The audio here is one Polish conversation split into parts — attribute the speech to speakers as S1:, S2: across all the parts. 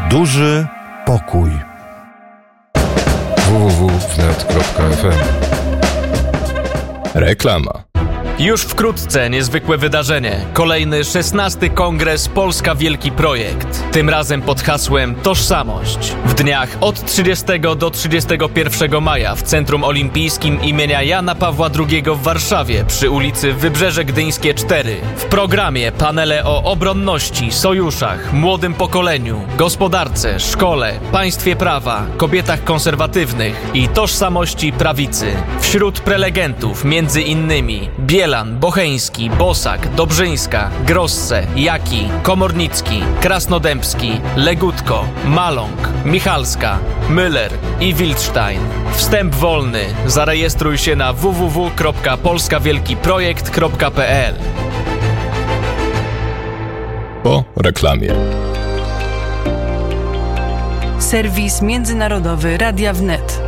S1: Duży pokój. www.wnet.fm. Reklama.
S2: Już wkrótce niezwykłe wydarzenie. Kolejny 16. Kongres Polska Wielki Projekt. Tym razem pod hasłem Tożsamość. W dniach od 30 do 31 maja w Centrum Olimpijskim imienia Jana Pawła II w Warszawie przy ulicy Wybrzeże Gdyńskie 4. W programie panele o obronności, sojuszach, młodym pokoleniu, gospodarce, szkole, państwie prawa, kobietach konserwatywnych i tożsamości prawicy. Wśród prelegentów między innymi Bielan, Bocheński, Bosak, Dobrzyńska, Grosse, Jaki, Komornicki, Krasnodębski, Legutko, Maląg, Michalska, Müller i Wildstein. Wstęp wolny. Zarejestruj się na www.polskawielkiprojekt.pl.
S1: Po reklamie.
S3: Serwis międzynarodowy Radia Wnet.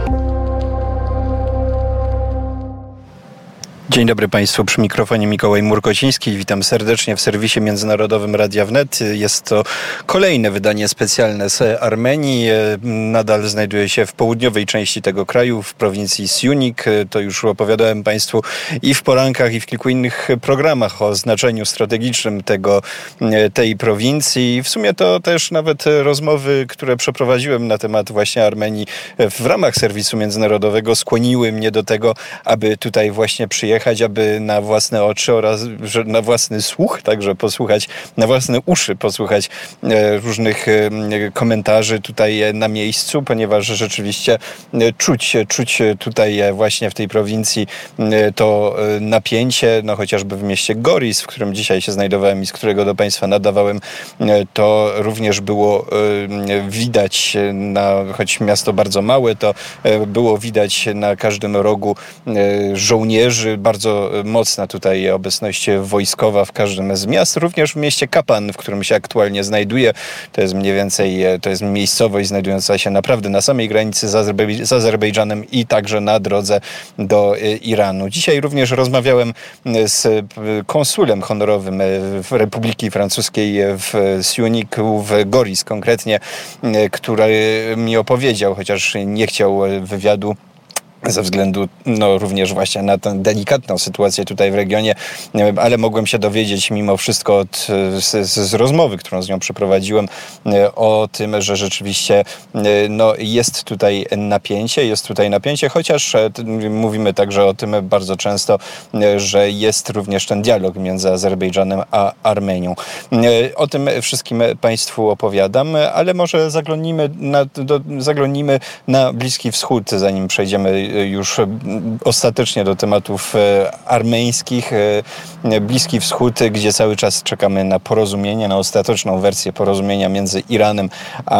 S4: Dzień dobry Państwu, przy mikrofonie Mikołaj Murkociński. Witam serdecznie w serwisie międzynarodowym Radia Wnet. Jest to kolejne wydanie specjalne z Armenii. Nadal znajduje się w południowej części tego kraju, w prowincji Syunik. To już opowiadałem Państwu i w porankach, i w kilku innych programach o znaczeniu strategicznym tej prowincji. W sumie to też nawet rozmowy, które przeprowadziłem na temat właśnie Armenii w ramach serwisu międzynarodowego skłoniły mnie do tego, aby tutaj właśnie przyjechać, aby na własne oczy oraz na własny słuch, także posłuchać, na własne uszy posłuchać różnych komentarzy tutaj na miejscu, ponieważ rzeczywiście czuć tutaj właśnie w tej prowincji to napięcie, no chociażby w mieście Goris, w którym dzisiaj się znajdowałem i z którego do Państwa nadawałem, to również było widać, choć miasto bardzo małe, to było widać na każdym rogu żołnierzy, bardzo mocna tutaj obecność wojskowa w każdym z miast, również w mieście Kapan, w którym się aktualnie znajduję. To jest mniej więcej, to jest miejscowość znajdująca się naprawdę na samej granicy z Azerbejdżanem i także na drodze do Iranu. Dzisiaj również rozmawiałem z konsulem honorowym w Republiki Francuskiej w Syuniku, w Goris konkretnie, który mi opowiedział, chociaż nie chciał wywiadu, ze względu również właśnie na tę delikatną sytuację tutaj w regionie, ale mogłem się dowiedzieć mimo wszystko z rozmowy, którą z nią przeprowadziłem, o tym, że rzeczywiście jest tutaj napięcie, chociaż mówimy także o tym bardzo często, że jest również ten dialog między Azerbejdżanem a Armenią. O tym wszystkim Państwu opowiadam, ale może zaglądnijmy na Bliski Wschód, zanim przejdziemy już ostatecznie do tematów armeńskich. Bliski Wschód, gdzie cały czas czekamy na porozumienie, na ostateczną wersję porozumienia między Iranem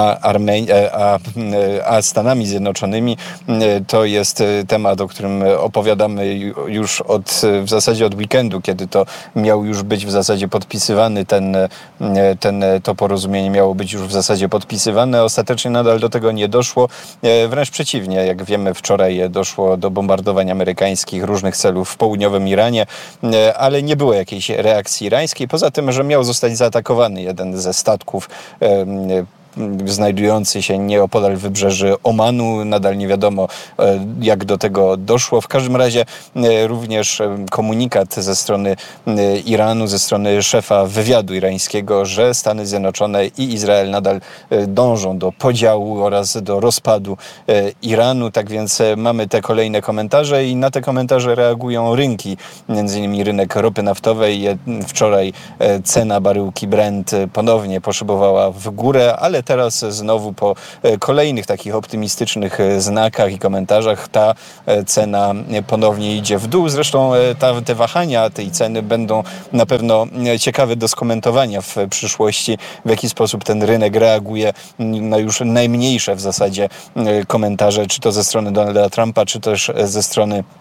S4: a Stanami Zjednoczonymi. To jest temat, o którym opowiadamy już w zasadzie od weekendu, kiedy to miał już być w zasadzie podpisywany to porozumienie miało być już w zasadzie podpisywane. Ostatecznie nadal do tego nie doszło. Wręcz przeciwnie, jak wiemy, wczoraj doszło do bombardowań amerykańskich różnych celów w południowym Iranie, ale nie było jakiejś reakcji irańskiej, poza tym, że miał zostać zaatakowany jeden ze statków znajdujący się nieopodal wybrzeży Omanu. Nadal nie wiadomo, jak do tego doszło. W każdym razie również komunikat ze strony Iranu, ze strony szefa wywiadu irańskiego, że Stany Zjednoczone i Izrael nadal dążą do podziału oraz do rozpadu Iranu. Tak więc mamy te kolejne komentarze i na te komentarze reagują rynki, między innymi rynek ropy naftowej. Wczoraj cena baryłki Brent ponownie poszybowała w górę, ale teraz znowu po kolejnych takich optymistycznych znakach i komentarzach ta cena ponownie idzie w dół. Zresztą te wahania tej ceny będą na pewno ciekawe do skomentowania w przyszłości, w jaki sposób ten rynek reaguje na już najmniejsze w zasadzie komentarze, czy to ze strony Donalda Trumpa, czy też ze strony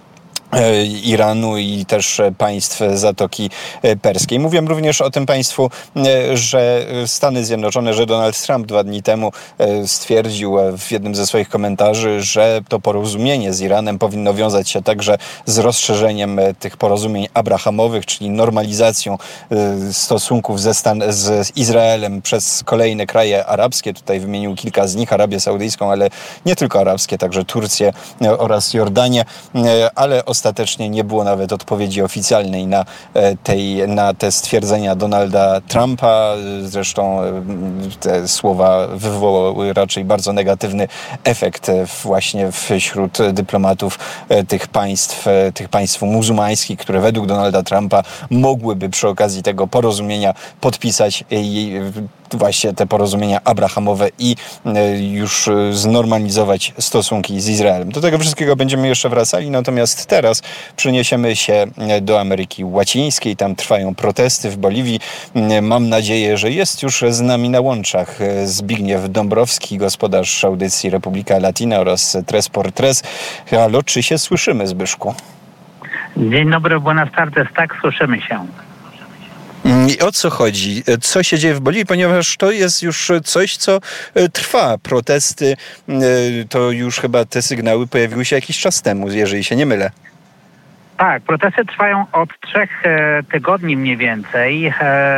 S4: Iranu i też państw Zatoki Perskiej. Mówiłem również o tym państwu, że Stany Zjednoczone, że Donald Trump 2 dni temu stwierdził w jednym ze swoich komentarzy, że to porozumienie z Iranem powinno wiązać się także z rozszerzeniem tych porozumień abrahamowych, czyli normalizacją stosunków z Izraelem przez kolejne kraje arabskie. Tutaj wymienił kilka z nich, Arabię Saudyjską, ale nie tylko arabskie, także Turcję oraz Jordanię, ale ostatecznie nie było nawet odpowiedzi oficjalnej na te stwierdzenia Donalda Trumpa. Zresztą te słowa wywołały raczej bardzo negatywny efekt właśnie wśród dyplomatów tych państw muzułmańskich, które według Donalda Trumpa mogłyby przy okazji tego porozumienia podpisać właśnie te porozumienia abrahamowe i już znormalizować stosunki z Izraelem. Do tego wszystkiego będziemy jeszcze wracali, natomiast teraz przeniesiemy się do Ameryki Łacińskiej. Tam trwają protesty w Boliwii. Mam nadzieję, że jest już z nami na łączach Zbigniew Dąbrowski, gospodarz audycji Republika Latina oraz Tres por Tres. Halo, czy się słyszymy, Zbyszku?
S5: Dzień dobry, buenas tardes. Tak, słyszymy się.
S4: I o co chodzi? Co się dzieje w Boliwii? Ponieważ to jest już coś, co trwa. Protesty, to już chyba te sygnały pojawiły się jakiś czas temu, jeżeli się nie mylę.
S5: Tak, protesty trwają od 3 tygodni mniej więcej.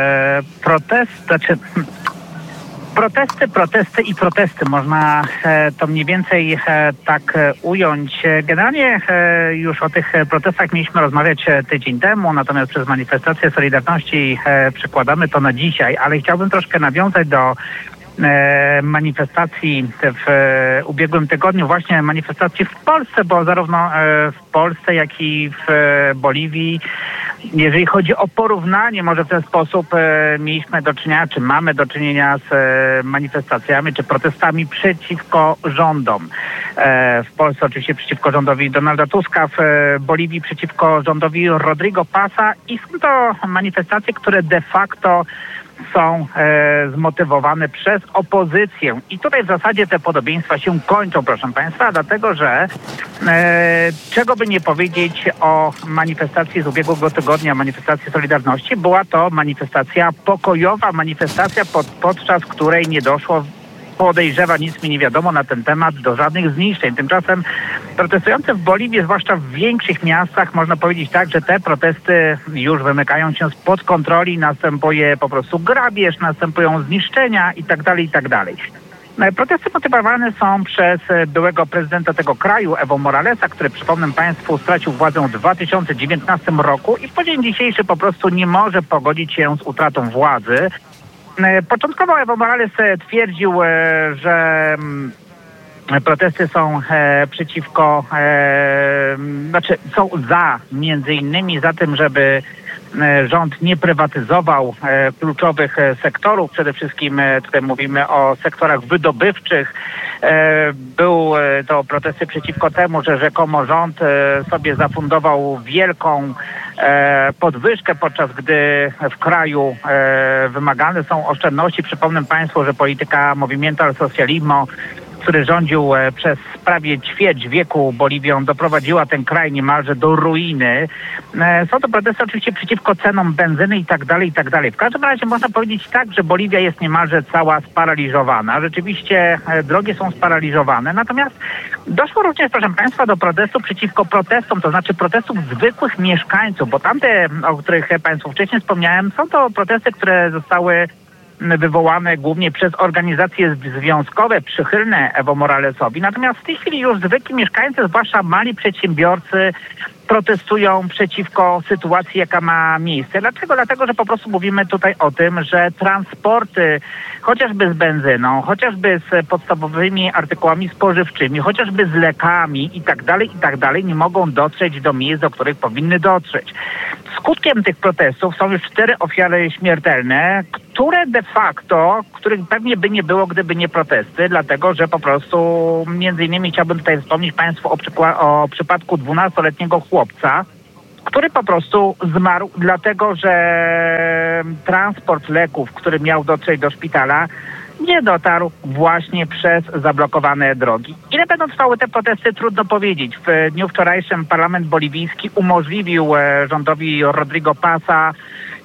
S5: Protesty. Można to mniej więcej tak ująć. Generalnie już o tych protestach mieliśmy rozmawiać tydzień temu, natomiast przez manifestację Solidarności przekładamy to na dzisiaj, ale chciałbym troszkę nawiązać do manifestacji w ubiegłym tygodniu, właśnie manifestacji w Polsce, bo zarówno w Polsce, jak i w Boliwii, jeżeli chodzi o porównanie, może w ten sposób mieliśmy do czynienia, czy mamy do czynienia z manifestacjami, czy protestami przeciwko rządom. W Polsce oczywiście przeciwko rządowi Donalda Tuska, w Boliwii przeciwko rządowi Rodrigo Paza i są to manifestacje, które de facto są zmotywowane przez opozycję. I tutaj w zasadzie te podobieństwa się kończą, proszę Państwa, dlatego że czego by nie powiedzieć o manifestacji z ubiegłego tygodnia, manifestacji Solidarności, była to manifestacja pokojowa, manifestacja podczas której nie doszło, podejrzewa, nic mi nie wiadomo na ten temat, do żadnych zniszczeń. Tymczasem protestujący w Boliwii, zwłaszcza w większych miastach, można powiedzieć tak, że te protesty już wymykają się spod kontroli, następuje po prostu grabież, następują zniszczenia itd. Protesty motywowane są przez byłego prezydenta tego kraju, Evo Moralesa, który, przypomnę Państwu, stracił władzę w 2019 roku i w dzień dzisiejszy po prostu nie może pogodzić się z utratą władzy. Początkowo Evo Morales twierdził, że protesty są przeciwko, są między innymi za tym, żeby rząd nie prywatyzował kluczowych sektorów. Przede wszystkim tutaj mówimy o sektorach wydobywczych. Był to protesty przeciwko temu, że rzekomo rząd sobie zafundował wielką podwyżkę, podczas gdy w kraju wymagane są oszczędności. Przypomnę Państwu, że polityka Movimiento al Socialismo, który rządził przez prawie ćwierć wieku Boliwią, doprowadziła ten kraj niemalże do ruiny. Są to protesty oczywiście przeciwko cenom benzyny i tak dalej. W każdym razie można powiedzieć tak, że Boliwia jest niemalże cała sparaliżowana. Rzeczywiście drogi są sparaliżowane. Natomiast doszło również, proszę Państwa, do protestu przeciwko protestom, to znaczy protestów zwykłych mieszkańców, bo tamte, o których Państwu wcześniej wspomniałem, są to protesty, które zostały wywołane głównie przez organizacje związkowe przychylne Evo Moralesowi. Natomiast w tej chwili już zwykli mieszkańcy, zwłaszcza mali przedsiębiorcy, protestują przeciwko sytuacji, jaka ma miejsce. Dlaczego? Dlatego, że po prostu mówimy tutaj o tym, że transporty, chociażby z benzyną, chociażby z podstawowymi artykułami spożywczymi, chociażby z lekami i tak dalej, nie mogą dotrzeć do miejsc, do których powinny dotrzeć. Skutkiem tych protestów są już 4 ofiary śmiertelne, które de facto, których pewnie by nie było, gdyby nie protesty, dlatego, że po prostu między innymi chciałbym tutaj wspomnieć Państwu o przypadku 12-letniego chłopca, który po prostu zmarł, dlatego że transport leków, który miał dotrzeć do szpitala, nie dotarł właśnie przez zablokowane drogi. Ile będą trwały te protesty, trudno powiedzieć. W dniu wczorajszym parlament boliwijski umożliwił rządowi Rodrigo Paza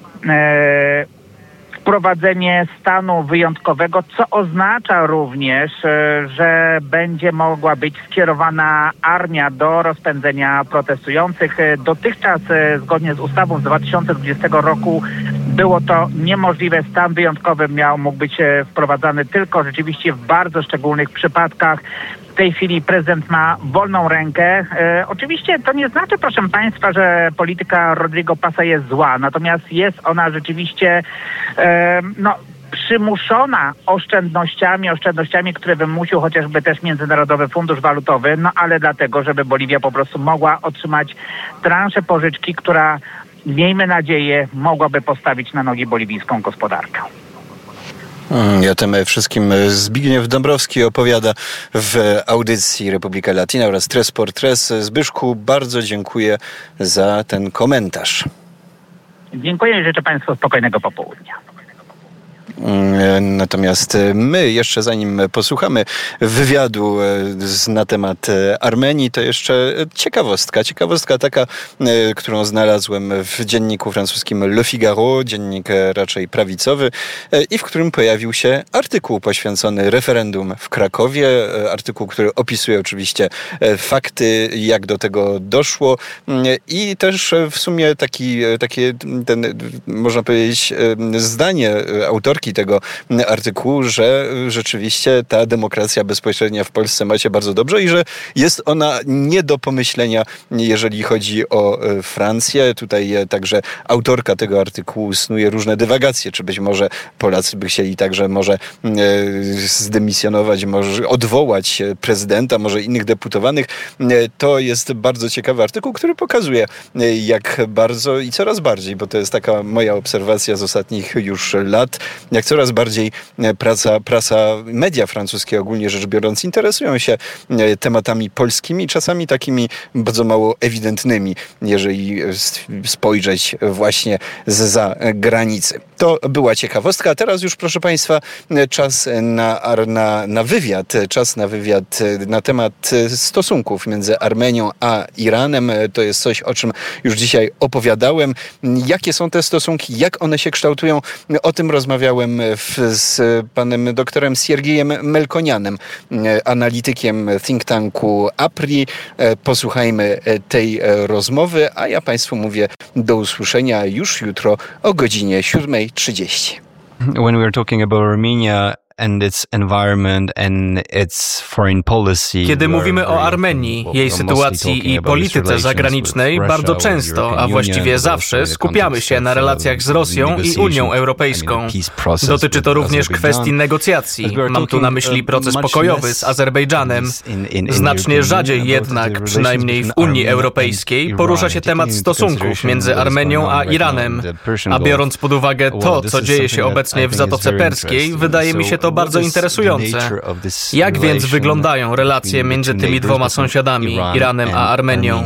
S5: wprowadzenie stanu wyjątkowego, co oznacza również, że będzie mogła być skierowana armia do rozpędzenia protestujących. Dotychczas, zgodnie z ustawą z 2020 roku, było to niemożliwe. Stan wyjątkowy mógł być wprowadzany tylko rzeczywiście w bardzo szczególnych przypadkach. W tej chwili prezydent ma wolną rękę. Oczywiście to nie znaczy, proszę państwa, że polityka Rodrigo Paza jest zła, natomiast jest ona rzeczywiście przymuszona oszczędnościami, które wymusił chociażby też Międzynarodowy Fundusz Walutowy, ale dlatego, żeby Boliwia po prostu mogła otrzymać transzę pożyczki, która, miejmy nadzieję, mogłaby postawić na nogi boliwijską gospodarkę.
S4: I o tym wszystkim Zbigniew Dąbrowski opowiada w audycji Republika Latina oraz Tres por Tres. Zbyszku, bardzo dziękuję za ten komentarz.
S5: Dziękuję i życzę państwu spokojnego popołudnia.
S4: Natomiast my jeszcze zanim posłuchamy wywiadu na temat Armenii, to jeszcze ciekawostka taka, którą znalazłem w dzienniku francuskim Le Figaro, dziennik raczej prawicowy, i w którym pojawił się artykuł poświęcony referendum w Krakowie, artykuł, który opisuje oczywiście fakty, jak do tego doszło, i też w sumie takie można powiedzieć, zdanie autorki tego artykułu, że rzeczywiście ta demokracja bezpośrednia w Polsce ma się bardzo dobrze i że jest ona nie do pomyślenia, jeżeli chodzi o Francję. Tutaj także autorka tego artykułu snuje różne dywagacje, czy być może Polacy by chcieli także może zdemisjonować, może odwołać prezydenta, może innych deputowanych. To jest bardzo ciekawy artykuł, który pokazuje, jak bardzo i coraz bardziej, bo to jest taka moja obserwacja z ostatnich już lat, jak coraz bardziej media francuskie ogólnie rzecz biorąc interesują się tematami polskimi, czasami takimi bardzo mało ewidentnymi, jeżeli spojrzeć właśnie zza granicy. To była ciekawostka. A teraz już, proszę państwa, czas na wywiad na temat stosunków między Armenią a Iranem. To jest coś, o czym już dzisiaj opowiadałem. Jakie są te stosunki, jak one się kształtują? O tym rozmawiałem z panem doktorem Siergiejem Melkonianem, analitykiem think tanku APRI. Posłuchajmy tej rozmowy, a ja państwu mówię do usłyszenia już jutro o godzinie 7:30.
S6: When we are talking about Armenia and its environment and its foreign policy.
S2: Kiedy mówimy o Armenii, jej sytuacji i polityce zagranicznej, bardzo często, a właściwie zawsze, skupiamy się na relacjach z Rosją i Unią Europejską. Dotyczy to również kwestii negocjacji. Mam tu na myśli proces pokojowy z Azerbejdżanem. Znacznie rzadziej jednak, przynajmniej w Unii Europejskiej, porusza się temat stosunków między Armenią a Iranem. A biorąc pod uwagę to, co dzieje się obecnie w Zatoce Perskiej, wydaje mi się to bardzo interesujące. Jak więc wyglądają relacje między tymi dwoma sąsiadami, Iranem a Armenią?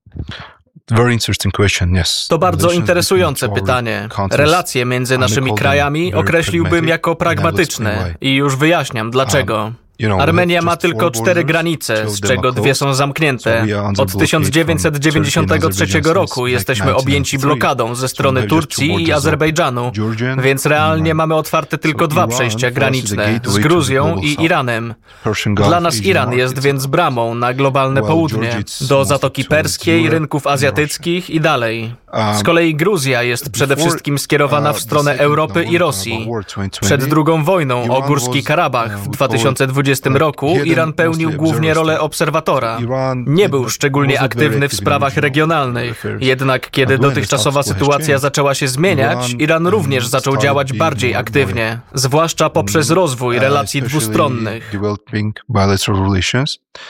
S2: To bardzo interesujące pytanie. Relacje między naszymi krajami określiłbym jako pragmatyczne i już wyjaśniam dlaczego. Armenia ma tylko 4 granice, z czego 2 są zamknięte. Od 1993 roku jesteśmy objęci blokadą ze strony Turcji i Azerbejdżanu, więc realnie mamy otwarte tylko 2 przejścia graniczne, z Gruzją i Iranem. Dla nas Iran jest więc bramą na globalne południe, do Zatoki Perskiej, rynków azjatyckich i dalej. Z kolei Gruzja jest przede wszystkim skierowana w stronę Europy i Rosji. Przed II wojną o Górski Karabach w 2020 roku Iran pełnił głównie rolę obserwatora. Nie był szczególnie aktywny w sprawach regionalnych. Jednak kiedy dotychczasowa sytuacja zaczęła się zmieniać, Iran również zaczął działać bardziej aktywnie, zwłaszcza poprzez rozwój relacji dwustronnych.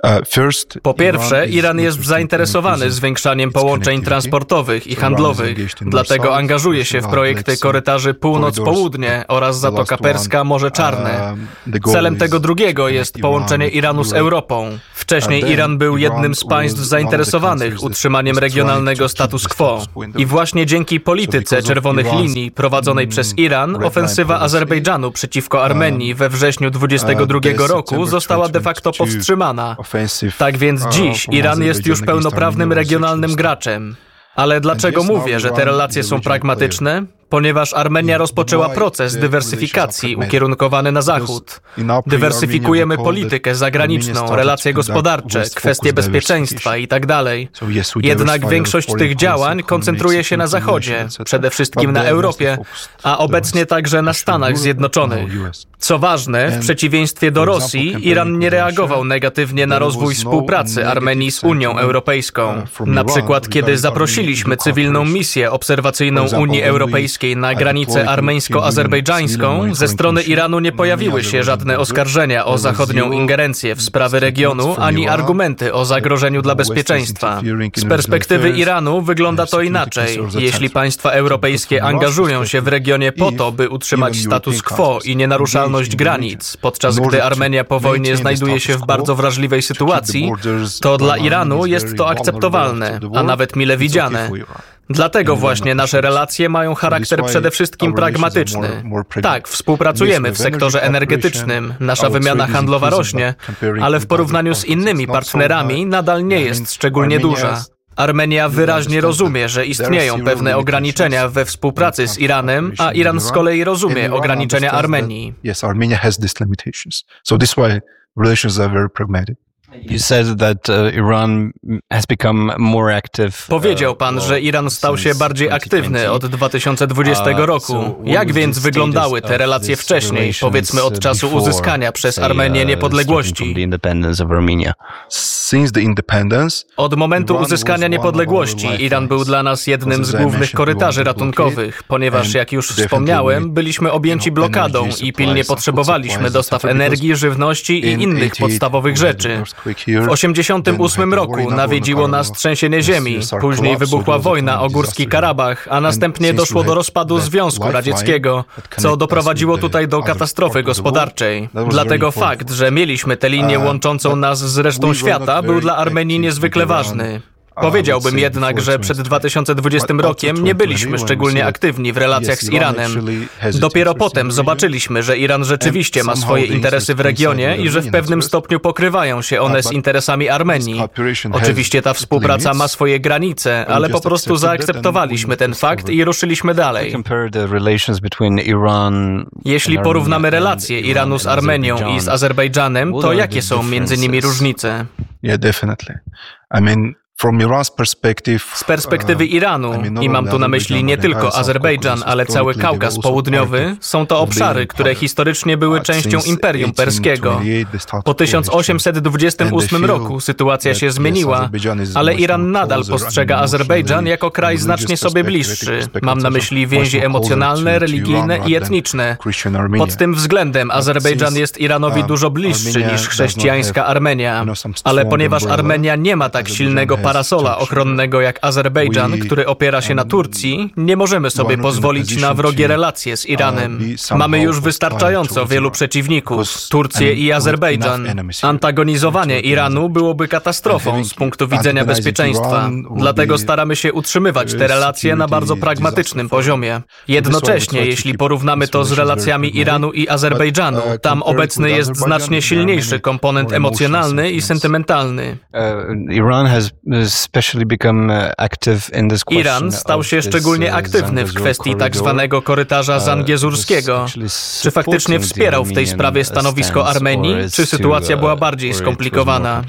S2: Po pierwsze, Iran jest zainteresowany zwiększaniem połączeń transportowych i handlowych, dlatego angażuje się w projekty korytarzy północ-południe oraz Zatoka Perska, Morze Czarne. Celem tego drugiego jest połączenie Iranu z Europą. Wcześniej Iran był jednym z państw zainteresowanych utrzymaniem regionalnego status quo. I właśnie dzięki polityce czerwonych linii prowadzonej przez Iran, ofensywa Azerbejdżanu przeciwko Armenii we wrześniu 2022 roku została de facto powstrzymana. Tak więc dziś Iran jest już pełnoprawnym regionalnym graczem. Ale dlaczego mówię, że te relacje są pragmatyczne? Ponieważ Armenia rozpoczęła proces dywersyfikacji ukierunkowany na zachód. Dywersyfikujemy politykę zagraniczną, relacje gospodarcze, kwestie bezpieczeństwa itd. Jednak większość tych działań koncentruje się na Zachodzie, przede wszystkim na Europie, a obecnie także na Stanach Zjednoczonych. Co ważne, w przeciwieństwie do Rosji, Iran nie reagował negatywnie na rozwój współpracy Armenii z Unią Europejską. Na przykład, kiedy zaprosiliśmy cywilną misję obserwacyjną Unii Europejskiej na granicę armeńsko-azerbejdżańską, ze strony Iranu nie pojawiły się żadne oskarżenia o zachodnią ingerencję w sprawy regionu, ani argumenty o zagrożeniu dla bezpieczeństwa. Z perspektywy Iranu wygląda to inaczej. Jeśli państwa europejskie angażują się w regionie po to, by utrzymać status quo i nienaruszalność granic, podczas gdy Armenia po wojnie znajduje się w bardzo wrażliwej sytuacji, to dla Iranu jest to akceptowalne, a nawet mile widziane. Dlatego właśnie nasze relacje mają charakter przede wszystkim pragmatyczny. Tak, współpracujemy w sektorze energetycznym, nasza wymiana handlowa rośnie, ale w porównaniu z innymi partnerami nadal nie jest szczególnie duża. Armenia wyraźnie rozumie, że istnieją pewne ograniczenia we współpracy z Iranem, a Iran z kolei rozumie ograniczenia Armenii.
S6: You said that Iran has become more active.
S2: Powiedział pan, że Iran stał się bardziej aktywny od 2020 roku. Jak więc wyglądały te relacje wcześniej, powiedzmy od czasu uzyskania przez Armenię niepodległości? Od momentu uzyskania niepodległości Iran był dla nas jednym z głównych korytarzy ratunkowych, ponieważ, jak już wspomniałem, byliśmy objęci blokadą i pilnie potrzebowaliśmy dostaw energii, żywności i innych podstawowych rzeczy. W 1988 roku nawiedziło nas trzęsienie ziemi, później wybuchła wojna o Górski Karabach, a następnie doszło do rozpadu Związku Radzieckiego, co doprowadziło tutaj do katastrofy gospodarczej. Dlatego fakt, że mieliśmy tę linię łączącą nas z resztą świata, był dla Armenii niezwykle ważny. Powiedziałbym jednak, że przed 2020 rokiem nie byliśmy szczególnie aktywni w relacjach z Iranem. Dopiero potem zobaczyliśmy, że Iran rzeczywiście ma swoje interesy w regionie i że w pewnym stopniu pokrywają się one z interesami Armenii. Oczywiście ta współpraca ma swoje granice, ale po prostu zaakceptowaliśmy ten fakt i ruszyliśmy dalej. Jeśli porównamy relacje Iranu z Armenią i z Azerbejdżanem, to jakie są między nimi różnice? Z perspektywy Iranu, i mam tu na myśli nie tylko Azerbejdżan, ale cały Kaukaz Południowy, są to obszary, które historycznie były częścią Imperium Perskiego. Po 1828 roku sytuacja się zmieniła, ale Iran nadal postrzega Azerbejdżan jako kraj znacznie sobie bliższy. Mam na myśli więzi emocjonalne, religijne i etniczne. Pod tym względem Azerbejdżan jest Iranowi dużo bliższy niż chrześcijańska Armenia. Ale ponieważ Armenia nie ma tak silnego parasola ochronnego jak Azerbejdżan, który opiera się na Turcji, nie możemy sobie pozwolić na wrogie relacje z Iranem. Mamy już wystarczająco wielu przeciwników, Turcję i Azerbejdżan. Antagonizowanie Iranu byłoby katastrofą z punktu widzenia bezpieczeństwa. Dlatego staramy się utrzymywać te relacje na bardzo pragmatycznym poziomie. Jednocześnie, jeśli porównamy to z relacjami Iranu i Azerbejdżanu, tam obecny jest znacznie silniejszy komponent emocjonalny i sentymentalny. Iran stał się szczególnie aktywny w kwestii tak zwanego korytarza zangiezurskiego. Czy faktycznie wspierał w tej sprawie stanowisko Armenii, czy sytuacja była bardziej skomplikowana?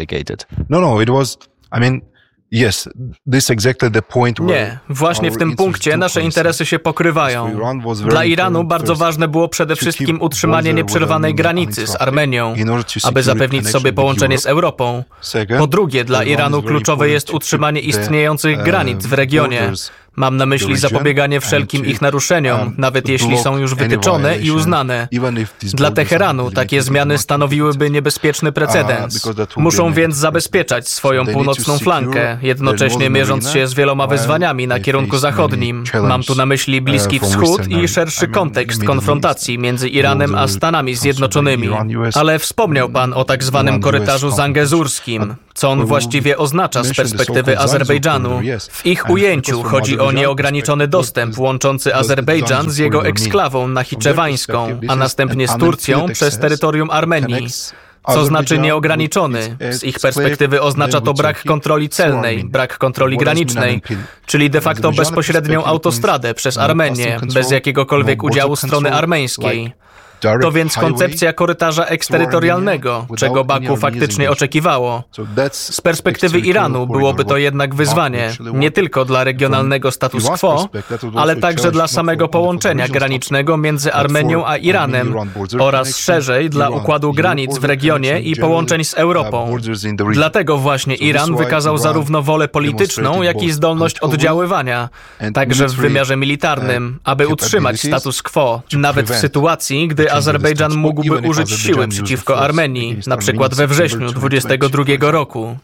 S2: Nie, właśnie w tym punkcie nasze interesy się pokrywają. Dla Iranu bardzo ważne było przede wszystkim utrzymanie nieprzerwanej granicy z Armenią, aby zapewnić sobie połączenie z Europą. Po drugie, dla Iranu kluczowe jest utrzymanie istniejących granic w regionie. Mam na myśli zapobieganie wszelkim ich naruszeniom, nawet jeśli są już wytyczone i uznane. Dla Teheranu takie zmiany stanowiłyby niebezpieczny precedens. Muszą więc zabezpieczać swoją północną flankę, jednocześnie mierząc się z wieloma wyzwaniami na kierunku zachodnim. Mam tu na myśli Bliski Wschód i szerszy kontekst konfrontacji między Iranem a Stanami Zjednoczonymi. Ale wspomniał pan o tak zwanym korytarzu zangezurskim. Co on właściwie oznacza z perspektywy Azerbejdżanu? W ich ujęciu chodzi o nieograniczony dostęp łączący Azerbejdżan z jego eksklawą nachiczewańską, a następnie z Turcją przez terytorium Armenii. Co znaczy nieograniczony? Z ich perspektywy oznacza to brak kontroli celnej, brak kontroli granicznej, czyli de facto bezpośrednią autostradę przez Armenię, bez jakiegokolwiek udziału strony armeńskiej. To więc koncepcja korytarza eksterytorialnego, czego Baku faktycznie oczekiwało. Z perspektywy Iranu byłoby to jednak wyzwanie, nie tylko dla regionalnego status quo, ale także dla samego połączenia granicznego między Armenią a Iranem oraz szerzej dla układu granic w regionie i połączeń z Europą. Dlatego właśnie Iran wykazał zarówno wolę polityczną, jak i zdolność oddziaływania, także w wymiarze militarnym, aby utrzymać status quo, nawet w sytuacji, gdy Azerbejdżan mógłby użyć siły przeciwko Armenii, na przykład we wrześniu 2022 roku.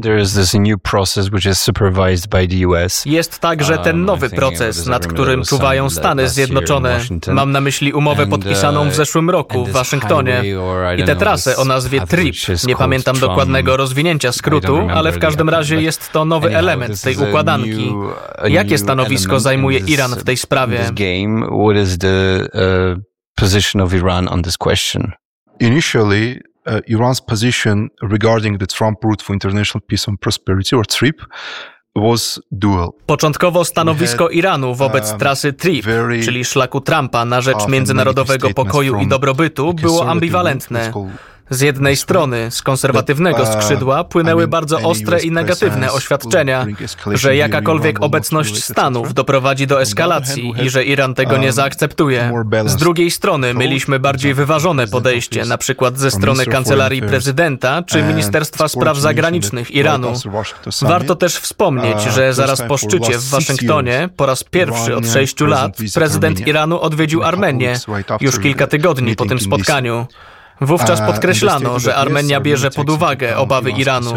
S2: Jest także ten nowy proces, nad którym czuwają Stany Zjednoczone. Mam na myśli umowę podpisaną w zeszłym roku w Waszyngtonie i tę trasę o nazwie TRIP. Nie pamiętam dokładnego rozwinięcia skrótu, ale w każdym razie jest to nowy element tej układanki. Jakie stanowisko zajmuje Iran w tej sprawie?
S6: Position of Iran on this question?
S1: Initially, Iran's position regarding the Trump route for international peace and prosperity, or TRIP, was dual.
S2: Początkowo stanowisko Iranu wobec trasy TRIP, czyli szlaku Trumpa na rzecz międzynarodowego pokoju i dobrobytu, było ambiwalentne. Z jednej strony, z konserwatywnego skrzydła, płynęły bardzo ostre i negatywne oświadczenia, że jakakolwiek obecność Stanów doprowadzi do eskalacji i że Iran tego nie zaakceptuje. Z drugiej strony mieliśmy bardziej wyważone podejście, na przykład ze strony Kancelarii Prezydenta czy Ministerstwa Spraw Zagranicznych Iranu. Warto też wspomnieć, że zaraz po szczycie w Waszyngtonie, po raz pierwszy od 6 lat, prezydent Iranu odwiedził Armenię, już kilka tygodni po tym spotkaniu. Wówczas podkreślano, że Armenia bierze pod uwagę obawy Iranu.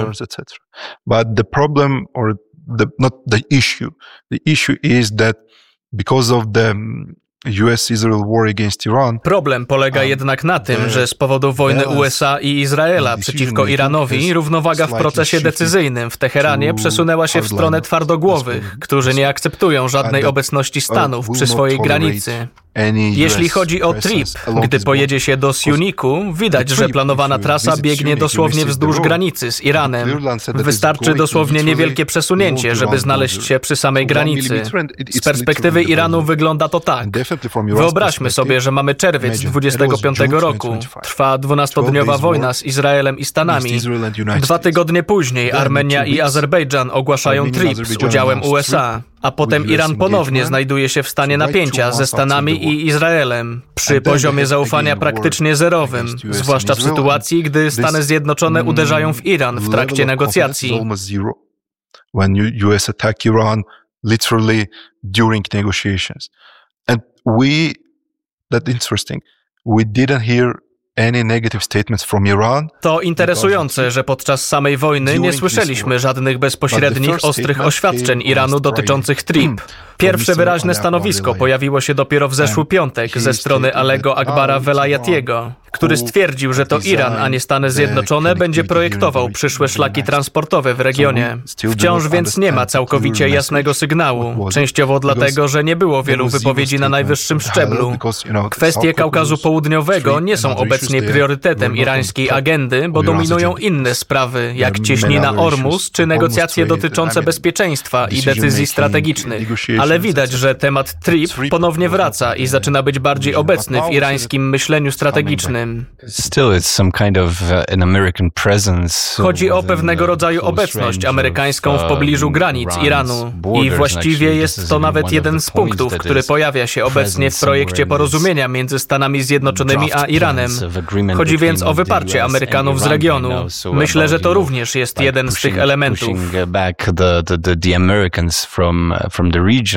S1: But the problem, or not the issue is that because of the US-Israel war against Iran.
S2: Problem polega jednak na tym, że z powodu wojny USA i Izraela przeciwko Iranowi równowaga w procesie decyzyjnym w Teheranie przesunęła się w stronę twardogłowych, którzy nie akceptują żadnej obecności Stanów przy swojej granicy. Jeśli chodzi o TRIP, gdy pojedzie się do Siuniku, widać, że planowana trasa biegnie dosłownie wzdłuż granicy z Iranem. Wystarczy dosłownie niewielkie przesunięcie, żeby znaleźć się przy samej granicy. Z perspektywy Iranu wygląda to tak. Wyobraźmy sobie, że mamy czerwiec 25 roku. Trwa 12-dniowa wojna z Izraelem i Stanami. 2 tygodnie później Armenia i Azerbejdżan ogłaszają TRIP z udziałem USA. A potem Iran ponownie znajduje się w stanie napięcia ze Stanami i Izraelem, przy poziomie zaufania praktycznie zerowym, zwłaszcza w sytuacji, gdy Stany Zjednoczone uderzają w Iran w trakcie negocjacji.
S1: When US attack Iran literally during negotiations. And that's interesting, we didn't hear any negative statements from Iran.
S2: To interesujące, że podczas samej wojny nie słyszeliśmy żadnych bezpośrednich, ostrych oświadczeń Iranu dotyczących TRIP. Pierwsze wyraźne stanowisko pojawiło się dopiero w zeszły piątek ze strony Alego Akbara Velayatiego, który stwierdził, że to Iran, a nie Stany Zjednoczone będzie projektował przyszłe szlaki transportowe w regionie. Wciąż więc nie ma całkowicie jasnego sygnału, częściowo dlatego, że nie było wielu wypowiedzi na najwyższym szczeblu. Kwestie Kaukazu Południowego nie są obecnie priorytetem irańskiej agendy, bo dominują inne sprawy, jak cieśnina Ormus czy negocjacje dotyczące bezpieczeństwa i decyzji strategicznych. Ale widać, że temat TRIP ponownie wraca i zaczyna być bardziej obecny w irańskim myśleniu strategicznym. Chodzi o pewnego rodzaju obecność amerykańską w pobliżu granic Iranu. I właściwie jest to nawet jeden z punktów, który pojawia się obecnie w projekcie porozumienia między Stanami Zjednoczonymi a Iranem. Chodzi więc o wyparcie Amerykanów z regionu. Myślę, że to również jest jeden z tych elementów.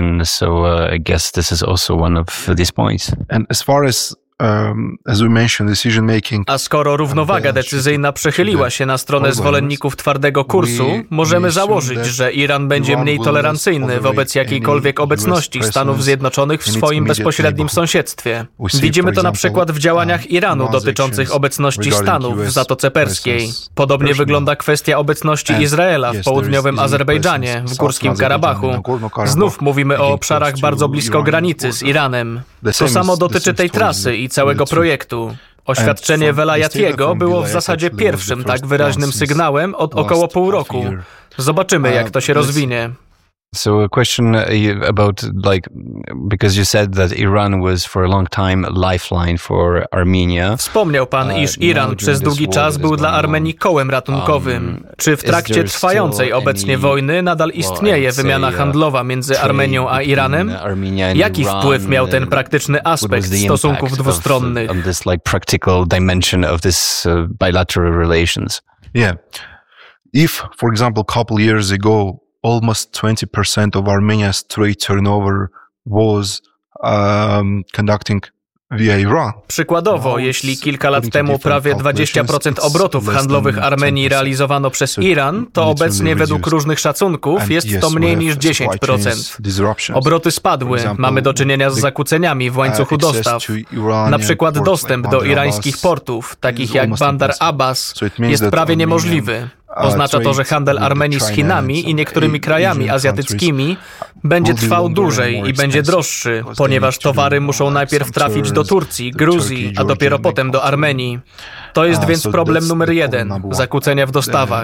S6: region. So I guess this is also one of these points.
S1: And as far as we mentioned, decision making.
S2: A skoro równowaga decyzyjna przechyliła się na stronę zwolenników twardego kursu, możemy założyć, że Iran będzie mniej tolerancyjny wobec jakiejkolwiek obecności Stanów Zjednoczonych w swoim bezpośrednim sąsiedztwie. Widzimy to na przykład w działaniach Iranu dotyczących obecności Stanów w Zatoce Perskiej. Podobnie wygląda kwestia obecności Izraela w południowym Azerbejdżanie, w Górskim Karabachu. Znów mówimy o obszarach bardzo blisko granicy z Iranem. To samo dotyczy tej trasy i całego projektu. Oświadczenie Velayatiego było w zasadzie pierwszym tak wyraźnym sygnałem od około pół roku. Zobaczymy, jak to się rozwinie.
S6: So a question about, because you said that Iran was for a long time a lifeline for Armenia.
S2: Wspomniał pan, iż Iran przez długi czas był dla Armenii kołem ratunkowym. Czy w trakcie trwającej obecnie wojny nadal istnieje wymiana handlowa między Armenią a Iranem? Jaki wpływ miał ten praktyczny aspekt stosunków dwustronnych?
S6: Practical dimension of this bilateral relations.
S1: Yeah. If, for example, a couple years ago, almost 20% of Armenia's trade turnover was conducting via Iran.
S2: Przykładowo, jeśli kilka lat temu prawie 20% obrotów handlowych Armenii realizowano przez Iran, to obecnie według różnych szacunków jest to mniej niż 10%. Obroty spadły, mamy do czynienia z zakłóceniami w łańcuchu dostaw. Na przykład dostęp do irańskich portów, takich jak Bandar Abbas, jest prawie niemożliwy. Oznacza to, że handel Armenii z Chinami i niektórymi krajami azjatyckimi będzie trwał dłużej i będzie droższy, ponieważ towary muszą najpierw trafić do Turcji, Gruzji, a dopiero potem do Armenii. To jest więc problem numer 1, zakłócenia w dostawach.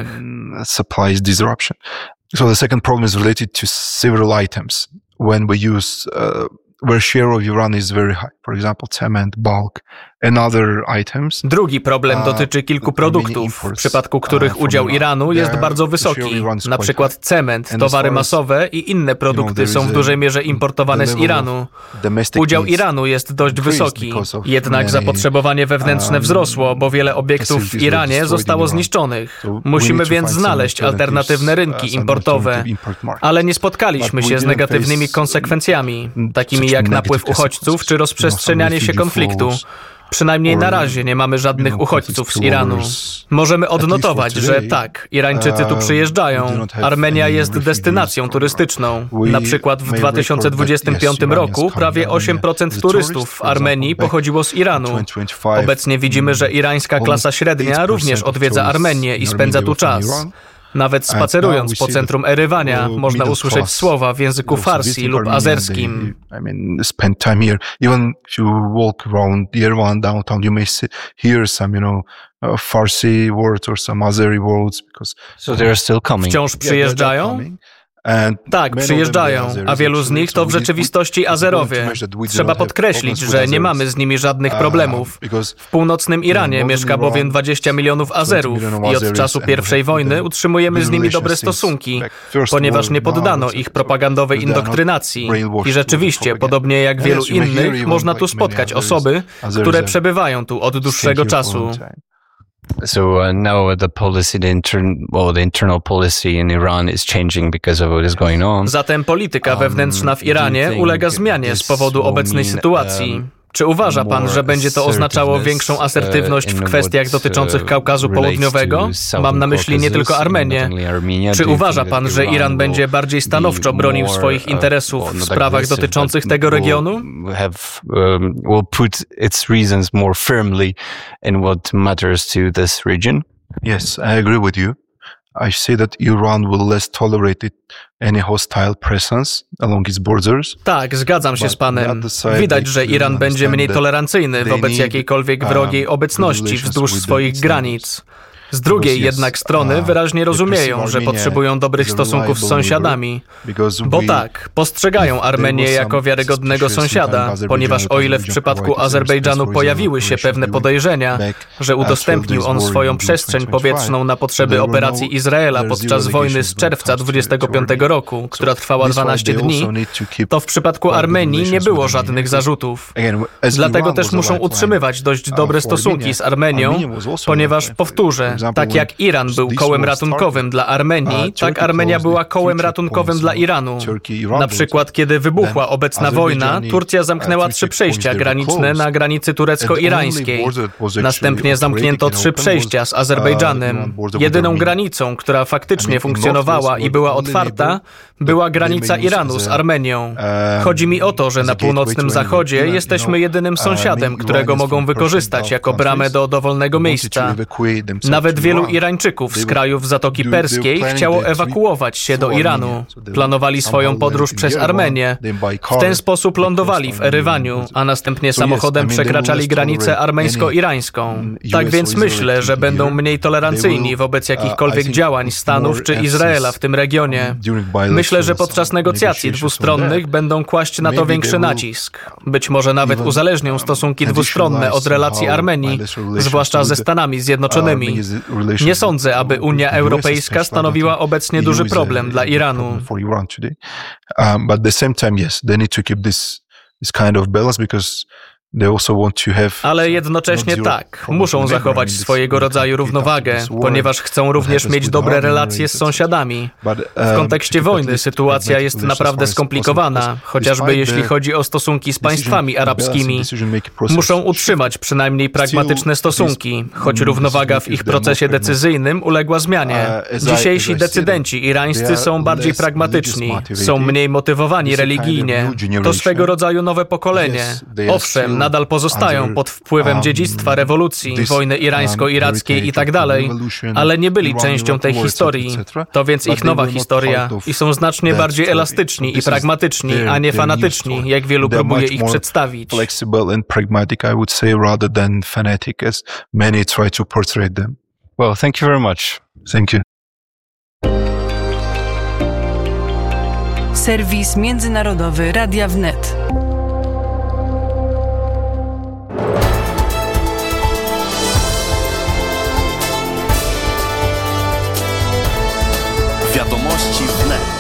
S1: So the second problem is related to several items. When we use where share of Iran is very high, for example, cement, bulk, and other items.
S2: Drugi problem dotyczy kilku produktów, w przypadku których udział Iranu jest bardzo wysoki. Na przykład cement, towary masowe i inne produkty są w dużej mierze importowane z Iranu. Udział Iranu jest dość wysoki, jednak zapotrzebowanie wewnętrzne wzrosło, bo wiele obiektów w Iranie zostało zniszczonych. Musimy więc znaleźć alternatywne rynki importowe, ale nie spotkaliśmy się z negatywnymi konsekwencjami, takimi jak napływ uchodźców czy rozprzestrzenianie się konfliktu. Przynajmniej na razie nie mamy żadnych uchodźców z Iranu. Możemy odnotować, że tak, Irańczycy tu przyjeżdżają. Armenia jest destynacją turystyczną. Na przykład w 2025 roku prawie 8% turystów w Armenii pochodziło z Iranu. Obecnie widzimy, że irańska klasa średnia również odwiedza Armenię i spędza tu czas. Nawet spacerując po centrum Erywania można usłyszeć słowa w języku farsi lub azerskim.
S1: Spend time here. Even if you walk around Yerevan downtown, you may hear some, Farsi words or some Azeri words because.
S6: So they're still coming.
S2: Wciąż przyjeżdżają? Tak, przyjeżdżają, a wielu z nich to w rzeczywistości Azerowie. Trzeba podkreślić, że nie mamy z nimi żadnych problemów. W północnym Iranie mieszka bowiem 20 milionów Azerów i od czasu I wojny utrzymujemy z nimi dobre stosunki, ponieważ nie poddano ich propagandowej indokrynacji. I rzeczywiście, podobnie jak wielu innych, można tu spotkać osoby, które przebywają tu od dłuższego czasu.
S6: So now the internal policy in Iran is changing because of what is going on.
S2: Zatem polityka wewnętrzna w Iranie ulega zmianie z powodu obecnej sytuacji. Czy uważa pan, że będzie to oznaczało większą asertywność w kwestiach dotyczących Kaukazu Południowego? Mam na myśli nie tylko Armenię. Czy uważa pan, że Iran będzie bardziej stanowczo bronił swoich interesów w sprawach dotyczących tego regionu?
S6: Will put its reasons more firmly in what matters to this region?
S1: Yes, I agree with you. I say that Iran will less tolerate any hostile presence along its borders.
S2: Tak, zgadzam się z panem. Widać, że Iran będzie mniej tolerancyjny wobec jakiejkolwiek wrogiej obecności wzdłuż swoich granic. Z drugiej jednak strony wyraźnie rozumieją, że potrzebują dobrych stosunków z sąsiadami. Bo tak, postrzegają Armenię jako wiarygodnego sąsiada, ponieważ o ile w przypadku Azerbejdżanu pojawiły się pewne podejrzenia, że udostępnił on swoją przestrzeń powietrzną na potrzeby operacji Izraela podczas wojny z czerwca 25 roku, która trwała 12 dni, to w przypadku Armenii nie było żadnych zarzutów. Dlatego też muszą utrzymywać dość dobre stosunki z Armenią, ponieważ, powtórzę, Tak jak Iran był kołem ratunkowym dla Armenii, tak Armenia była kołem ratunkowym dla Iranu. Na przykład, kiedy wybuchła obecna wojna, Turcja zamknęła 3 przejścia graniczne na granicy turecko-irańskiej. Następnie zamknięto 3 przejścia z Azerbejdżanem. Jedyną granicą, która faktycznie funkcjonowała i była otwarta, była granica Iranu z Armenią. Chodzi mi o to, że na północnym zachodzie jesteśmy jedynym sąsiadem, którego mogą wykorzystać jako bramę do dowolnego miejsca. Nawet wielu Irańczyków z krajów Zatoki Perskiej chciało ewakuować się do Iranu. Planowali swoją podróż przez Armenię. W ten sposób lądowali w Erywaniu, a następnie samochodem przekraczali granicę armeńsko-irańską. Tak więc myślę, że będą mniej tolerancyjni wobec jakichkolwiek działań Stanów czy Izraela w tym regionie. Myślę, że podczas negocjacji dwustronnych będą kłaść na to większy nacisk. Być może nawet uzależnią stosunki dwustronne od relacji Armenii, zwłaszcza ze Stanami Zjednoczonymi. Nie sądzę, aby Unia Europejska stanowiła obecnie duży problem dla Iranu. Ale jednocześnie tak, muszą zachować swojego rodzaju równowagę, ponieważ chcą również mieć dobre relacje z sąsiadami. W kontekście wojny sytuacja jest naprawdę skomplikowana, chociażby jeśli chodzi o stosunki z państwami arabskimi. Muszą utrzymać przynajmniej pragmatyczne stosunki, choć równowaga w ich procesie decyzyjnym uległa zmianie. Dzisiejsi decydenci irańscy są bardziej pragmatyczni, są mniej motywowani religijnie. To swego rodzaju nowe pokolenie. Owszem, nadal pozostają pod wpływem dziedzictwa rewolucji, wojny irańsko-irackiej i tak dalej, ale nie byli częścią tej historii. To więc ich nowa historia i są znacznie bardziej elastyczni i pragmatyczni, a nie fanatyczni, jak wielu próbuje ich przedstawić.
S6: Well, thank you very much.
S1: Thank you.
S3: Serwis międzynarodowy Radia Wnet.
S7: Wiadomości wnet.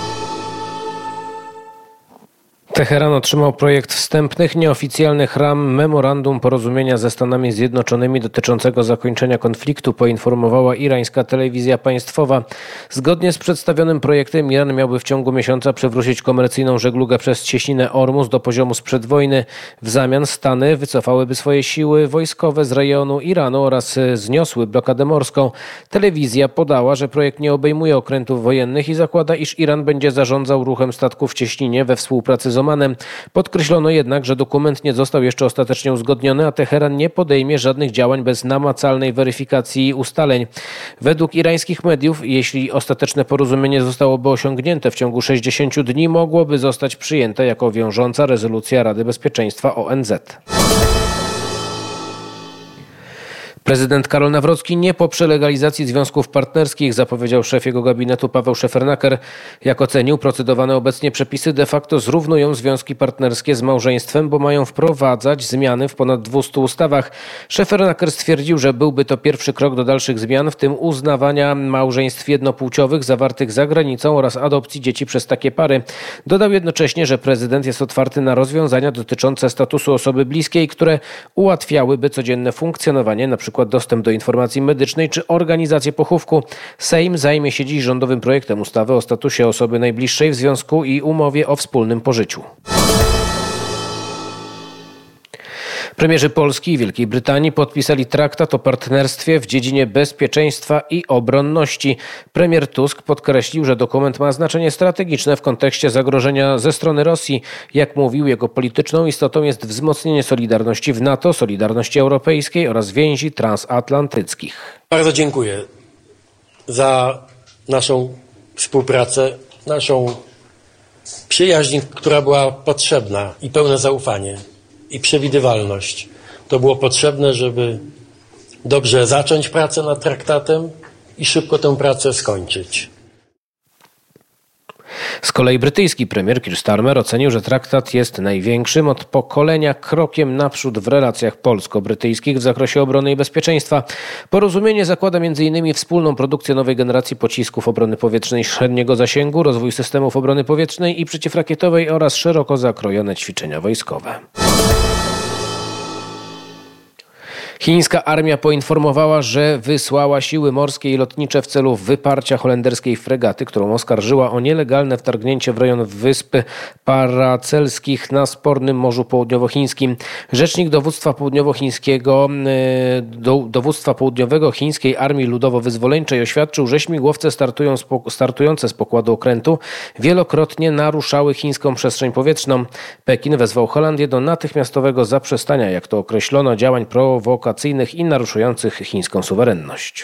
S8: Teheran otrzymał projekt wstępnych, nieoficjalnych ram memorandum porozumienia ze Stanami Zjednoczonymi dotyczącego zakończenia konfliktu, poinformowała irańska telewizja państwowa. Zgodnie z przedstawionym projektem Iran miałby w ciągu miesiąca przywrócić komercyjną żeglugę przez cieśninę Ormus do poziomu sprzed wojny. W zamian Stany wycofałyby swoje siły wojskowe z rejonu Iranu oraz zniosły blokadę morską. Telewizja podała, że projekt nie obejmuje okrętów wojennych i zakłada, iż Iran będzie zarządzał ruchem statków w cieśninie we współpracy z Omanem. Podkreślono jednak, że dokument nie został jeszcze ostatecznie uzgodniony, a Teheran nie podejmie żadnych działań bez namacalnej weryfikacji ustaleń. Według irańskich mediów, jeśli ostateczne porozumienie zostałoby osiągnięte w ciągu 60 dni, mogłoby zostać przyjęte jako wiążąca rezolucja Rady Bezpieczeństwa ONZ. Prezydent Karol Nawrocki nie poprze legalizacji związków partnerskich, zapowiedział szef jego gabinetu Paweł Szefernaker. Jak ocenił, procedowane obecnie przepisy de facto zrównują związki partnerskie z małżeństwem, bo mają wprowadzać zmiany w ponad 200 ustawach. Szefernaker stwierdził, że byłby to pierwszy krok do dalszych zmian, w tym uznawania małżeństw jednopłciowych zawartych za granicą oraz adopcji dzieci przez takie pary. Dodał jednocześnie, że prezydent jest otwarty na rozwiązania dotyczące statusu osoby bliskiej, które ułatwiałyby codzienne funkcjonowanie, np. dostęp do informacji medycznej czy organizację pochówku. Sejm zajmie się dziś rządowym projektem ustawy o statusie osoby najbliższej w związku i umowie o wspólnym pożyciu. Premierzy Polski i Wielkiej Brytanii podpisali traktat o partnerstwie w dziedzinie bezpieczeństwa i obronności. Premier Tusk podkreślił, że dokument ma znaczenie strategiczne w kontekście zagrożenia ze strony Rosji. Jak mówił, jego polityczną istotą jest wzmocnienie solidarności w NATO, solidarności europejskiej oraz więzi transatlantyckich.
S9: Bardzo dziękuję za naszą współpracę, naszą przyjaźń, która była potrzebna i pełne zaufanie. I przewidywalność. To było potrzebne, żeby dobrze zacząć pracę nad traktatem i szybko tę pracę skończyć.
S8: Z kolei brytyjski premier Keir Starmer ocenił, że traktat jest największym od pokolenia krokiem naprzód w relacjach polsko-brytyjskich w zakresie obrony i bezpieczeństwa. Porozumienie zakłada m.in. wspólną produkcję nowej generacji pocisków obrony powietrznej średniego zasięgu, rozwój systemów obrony powietrznej i przeciwrakietowej oraz szeroko zakrojone ćwiczenia wojskowe. Chińska armia poinformowała, że wysłała siły morskie i lotnicze w celu wyparcia holenderskiej fregaty, którą oskarżyła o nielegalne wtargnięcie w rejon wysp Paracelskich na spornym Morzu Południowochińskim. Rzecznik dowództwa południowego Chińskiej Armii Ludowo-Wyzwoleńczej oświadczył, że śmigłowce startujące z pokładu okrętu wielokrotnie naruszały chińską przestrzeń powietrzną. Pekin wezwał Holandię do natychmiastowego zaprzestania, jak to określono, działań prowokacyjnych i naruszających chińską suwerenność.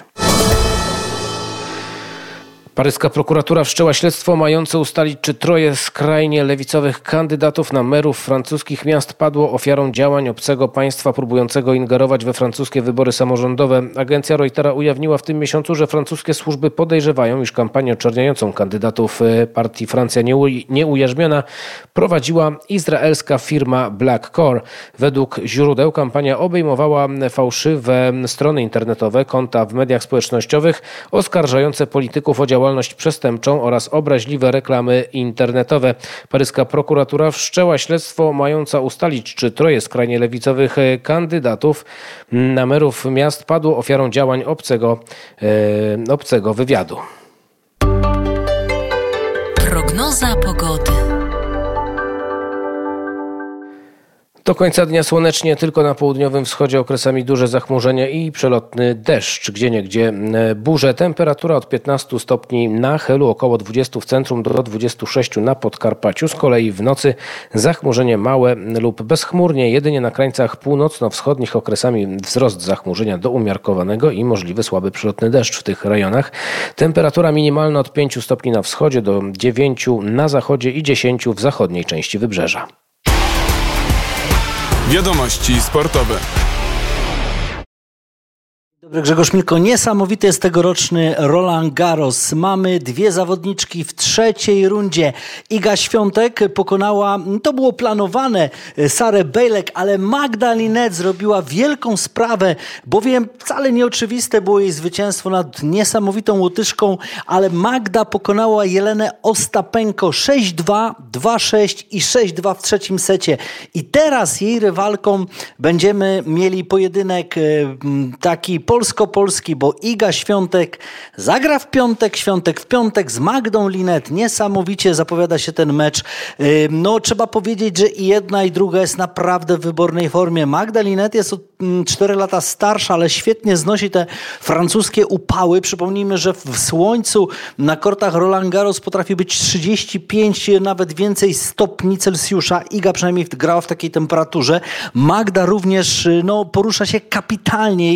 S8: Paryska prokuratura wszczęła śledztwo mające ustalić, czy 3 skrajnie lewicowych kandydatów na merów francuskich miast padło ofiarą działań obcego państwa próbującego ingerować we francuskie wybory samorządowe. Agencja Reutera ujawniła w tym miesiącu, że francuskie służby podejrzewają, iż kampanię oczerniającą kandydatów partii Francja Nieujarzmiona prowadziła izraelska firma Black Core. Według źródeł kampania obejmowała fałszywe strony internetowe, konta w mediach społecznościowych oskarżające polityków o działalność przestępczą oraz obraźliwe reklamy internetowe. Paryska prokuratura wszczęła śledztwo mające ustalić, czy 3 skrajnie lewicowych kandydatów na merów miast padło ofiarą działań obcego wywiadu.
S3: Prognoza pogody.
S8: Do końca dnia słonecznie, tylko na południowym wschodzie okresami duże zachmurzenie i przelotny deszcz. Gdzieniegdzie burze. Temperatura od 15 stopni na Helu, około 20 w centrum do 26 na Podkarpaciu. Z kolei w nocy zachmurzenie małe lub bezchmurnie. Jedynie na krańcach północno-wschodnich okresami wzrost zachmurzenia do umiarkowanego i możliwy słaby przelotny deszcz w tych rejonach. Temperatura minimalna od 5 stopni na wschodzie do 9 na zachodzie i 10 w zachodniej części wybrzeża.
S10: Wiadomości sportowe.
S11: Dobry, Grzegorz Milko. Niesamowity jest tegoroczny Roland Garros. Mamy 2 zawodniczki w 3. rundzie. Iga Świątek pokonała, to było planowane, Sarę Bejlek, ale Magda Linette zrobiła wielką sprawę, bowiem wcale nieoczywiste było jej zwycięstwo nad niesamowitą Łotyszką, ale Magda pokonała Jelenę Ostapenko 6-2, 2-6 i 6-2 w 3. secie. I teraz jej rywalką będziemy mieli pojedynek taki polsko-polski, bo Iga Świątek zagra w piątek, Świątek w piątek z Magdą Linette. Niesamowicie zapowiada się ten mecz. No trzeba powiedzieć, że i jedna i druga jest naprawdę w wybornej formie. Magda Linette jest o 4 lata starsza, ale świetnie znosi te francuskie upały. Przypomnijmy, że w słońcu na kortach Roland Garros potrafi być 35, nawet więcej stopni Celsjusza. Iga przynajmniej grała w takiej temperaturze. Magda również porusza się kapitalnie.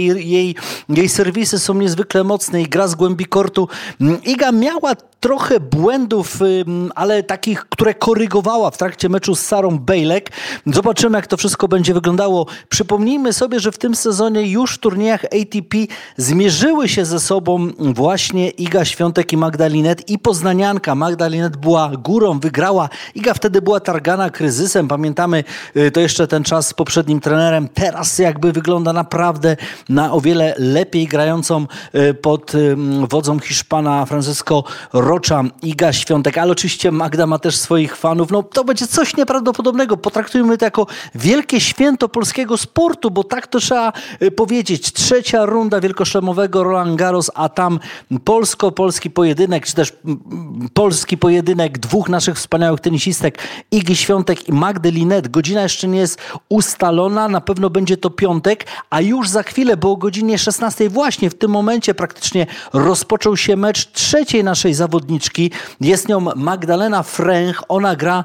S11: Jej serwisy są niezwykle mocne i gra z głębi kortu. Iga miała trochę błędów, ale takich, które korygowała w trakcie meczu z Sarą Bejlek. Zobaczymy, jak to wszystko będzie wyglądało. Przypomnijmy sobie, że w tym sezonie już w turniejach ATP zmierzyły się ze sobą właśnie Iga Świątek i Magda Linette i poznanianka. Magda Linette była górą, wygrała. Iga wtedy była targana kryzysem. Pamiętamy to jeszcze ten czas z poprzednim trenerem. Teraz jakby wygląda naprawdę na o wiele lepiej grającą pod wodzą Hiszpana Francisco Rocha Iga Świątek, ale oczywiście Magda ma też swoich fanów. No to będzie coś nieprawdopodobnego. Potraktujmy to jako wielkie święto polskiego sportu, bo tak to trzeba powiedzieć. 3. runda wielkoszlemowego Roland Garros, a tam polsko-polski pojedynek, czy też polski pojedynek 2 naszych wspaniałych tenisistek, Igi Świątek i Magdy Linette. Godzina jeszcze nie jest ustalona, na pewno będzie to piątek, a już za chwilę, bo o godzinie 16 właśnie w tym momencie praktycznie rozpoczął się mecz 3. naszej zawodniczki. Jest nią Magdalena Fręch. Ona gra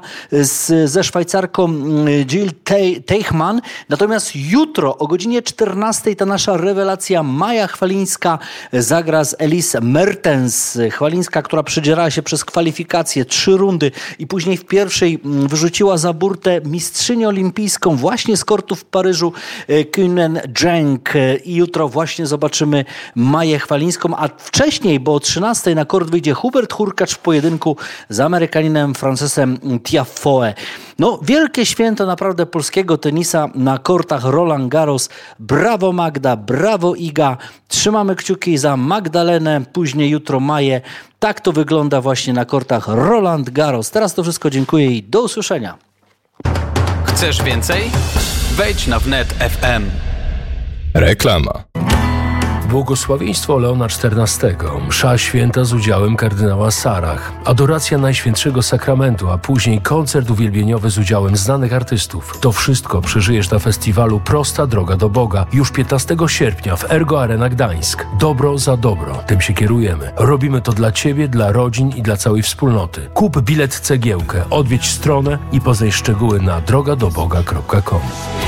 S11: ze Szwajcarką Jill Teichmann. Natomiast jutro o godzinie 14 ta nasza rewelacja Maja Chwalińska zagra z Elise Mertens. Chwalińska, która przedzierała się przez kwalifikacje 3 rundy i później w pierwszej wyrzuciła za burtę mistrzynię olimpijską właśnie z kortu w Paryżu Kühnen Zheng. I jutro właśnie zobaczymy Maję Chwalińską, a wcześniej, bo o 13 na kort wyjdzie Hubert Hurkacz w pojedynku z Amerykaninem Francesem Tiafoe. No, wielkie święto naprawdę polskiego tenisa na kortach Roland Garros. Brawo Magda, brawo Iga. Trzymamy kciuki za Magdalenę, później jutro Maję. Tak to wygląda właśnie na kortach Roland Garros. Teraz to wszystko, dziękuję i do usłyszenia.
S2: Chcesz więcej? Wejdź na wnet FM.
S12: Reklama.
S13: Błogosławieństwo Leona XIV, msza święta z udziałem kardynała Sarach, adoracja Najświętszego Sakramentu, a później koncert uwielbieniowy z udziałem znanych artystów. To wszystko przeżyjesz na festiwalu Prosta Droga do Boga już 15 sierpnia w Ergo Arena Gdańsk. Dobro za dobro. Tym się kierujemy. Robimy to dla Ciebie, dla rodzin i dla całej wspólnoty. Kup bilet cegiełkę, odwiedź stronę i poznaj szczegóły na drogadoboga.com.